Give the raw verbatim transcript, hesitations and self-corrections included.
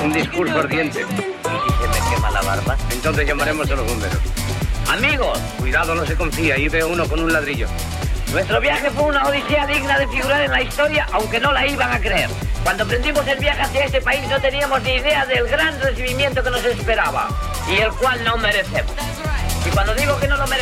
un discurso ardiente. ¿Y si se me quema la barba? Entonces llamaremos a los bomberos. Amigos, Cuidado, no se confía, ahí veo uno con un ladrillo. nuestro viaje fue una odisea digna de figurar en la historia, aunque no la iban a creer. Cuando emprendimos el viaje hacia este país no teníamos ni idea del gran recibimiento que nos esperaba, y el cual no merecemos. Y cuando digo que no lo merecemos,